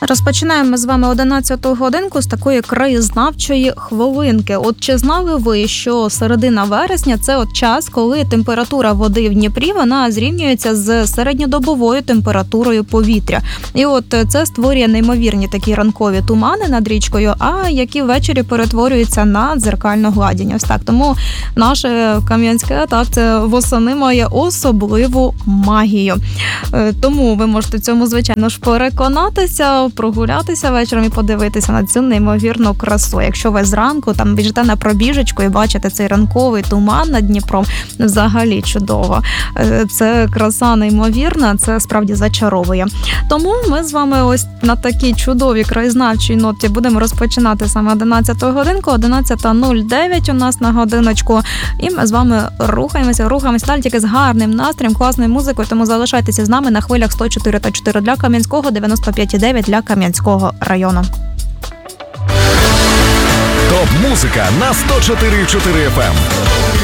Розпочинаємо ми з вами 11-ту годинку з такої краєзнавчої хвилинки. От чи знали ви, що середина вересня – це от час, коли температура води в Дніпрі, вона зрівнюється з середньодобовою температурою повітря. І от це створює неймовірні такі ранкові тумани над річкою, а які ввечері перетворюються на дзеркальну гладінь. Ось так. Тому наше Кам'янське, так, це восени має особливу магію. Тому ви можете цьому, звичайно ж, переконатися, прогулятися вечором і подивитися на цю неймовірну красу. Якщо ви зранку там біжите на пробіжечку і бачите цей ранковий туман над Дніпром, взагалі чудово. Це краса неймовірна, це справді зачаровує. Тому ми з вами ось на такій чудовій краєзнавчій ноті будемо розпочинати саме 11-ту годинку, 11:09 у нас на годиночку, і ми з вами рухаємося далі тільки з гарним настроєм, класною музикою, тому залишайтеся з нами на хвилях 104,4 для Кам'янського, 95,9 для Кам'янського району. Топ-музика на 104,4 FM.